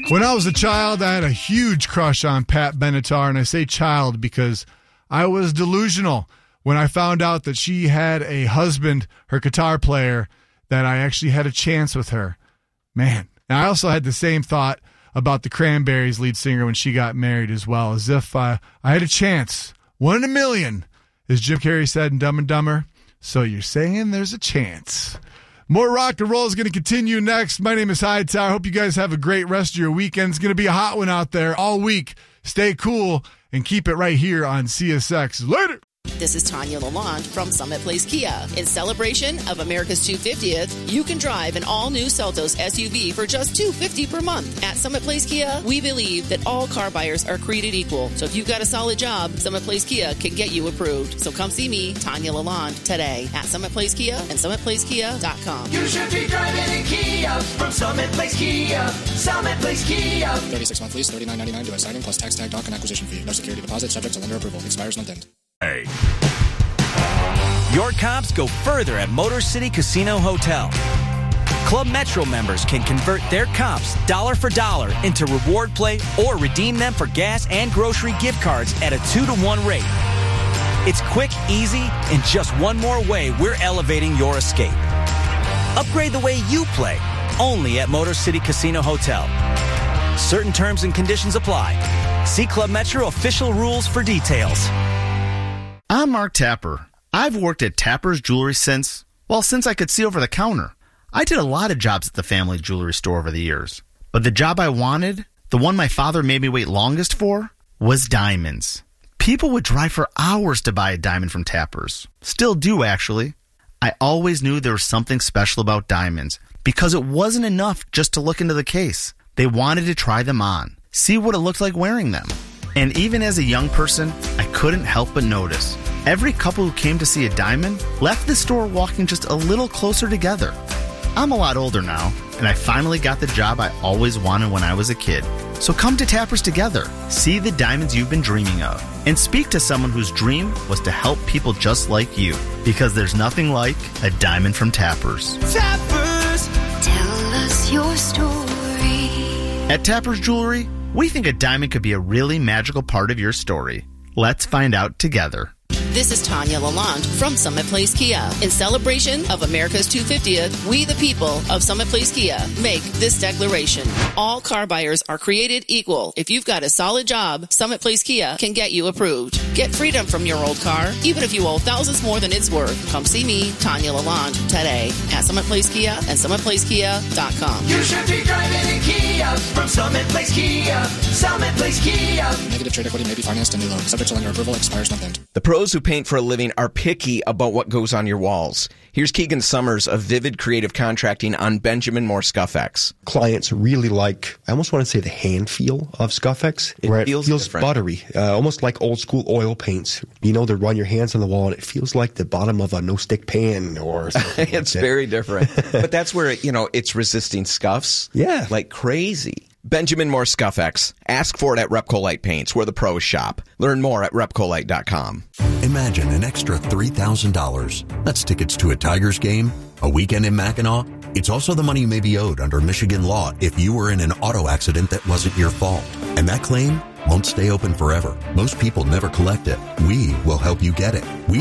When I was a child, I had a huge crush on Pat Benatar, and I say child because I was delusional when I found out that she had a husband, her guitar player, that I actually had a chance with her. Man. And I also had the same thought about the Cranberries lead singer when she got married as well, as if I had a chance. 1 in a million, as Jim Carrey said in Dumb and Dumber. So you're saying there's a chance. More rock and roll is going to continue next. My name is Hightower. I hope you guys have a great rest of your weekend. It's going to be a hot one out there all week. Stay cool and keep it right here on CSX. Later. This is Tanya Lalonde from Summit Place Kia. In celebration of America's 250th, you can drive an all-new Seltos SUV for just $250 per month. At Summit Place Kia, we believe that all car buyers are created equal. So if you've got a solid job, Summit Place Kia can get you approved. So come see me, Tanya Lalonde, today at Summit Place Kia and SummitPlaceKia.com. You should be driving in Kia from Summit Place Kia. Summit Place Kia. 36-month lease, $39.99 US signing plus tax tag dock and acquisition fee. No security deposit, subject to lender approval. Expires month end. Hey. Your comps go further at Motor City Casino Hotel. Club Metro members can convert their comps dollar for dollar into reward play or redeem them for gas and grocery gift cards at a 2-to-1 rate. It's quick, easy, and just one more way we're elevating your escape. Upgrade the way you play, only at Motor City Casino Hotel. Certain terms and conditions apply. See Club Metro official rules for details. I'm Mark Tapper. I've worked at Tapper's Jewelry since I could see over the counter. I did a lot of jobs at the family jewelry store over the years. But the job I wanted, the one my father made me wait longest for, was diamonds. People would drive for hours to buy a diamond from Tapper's. Still do, actually. I always knew there was something special about diamonds because it wasn't enough just to look into the case. They wanted to try them on, see what it looked like wearing them. And even as a young person, I couldn't help but notice. Every couple who came to see a diamond left the store walking just a little closer together. I'm a lot older now, and I finally got the job I always wanted when I was a kid. So come to Tapper's together, see the diamonds you've been dreaming of, and speak to someone whose dream was to help people just like you. Because there's nothing like a diamond from Tapper's. Tapper's. Tell us your story. At Tapper's Jewelry, we think a diamond could be a really magical part of your story. Let's find out together. This is Tanya Lalonde from Summit Place Kia. In celebration of America's 250th, we the people of Summit Place Kia make this declaration. All car buyers are created equal. If you've got a solid job, Summit Place Kia can get you approved. Get freedom from your old car, even if you owe thousands more than it's worth. Come see me, Tanya Lalonde, today at Summit Place Kia and SummitPlaceKia.com. You should be driving in Kia from Summit Place Kia. Summit Place Kia. Negative trade equity may be financed in new loan. Subject to lender approval. Expires month end. The pros who paint for a living are picky about what goes on your walls. Here's Keegan Summers of Vivid Creative Contracting on Benjamin Moore Scuff-X. Clients really like, I almost want to say the hand feel of Scuff-X, where it feels buttery, almost like old school oil paints. You know, to run your hands on the wall and it feels like the bottom of a no-stick pan or something. It's very different. But that's where, it's resisting scuffs. Yeah. Like crazy. Benjamin Moore Scuff-X. Ask for it at Repcolite Paints, where the pros shop. Learn more at Repcolite.com. Imagine an extra $3,000. That's tickets to a Tigers game, a weekend in Mackinac. It's also the money you may be owed under Michigan law if you were in an auto accident that wasn't your fault. And that claim won't stay open forever. Most people never collect it. We will help you get it. We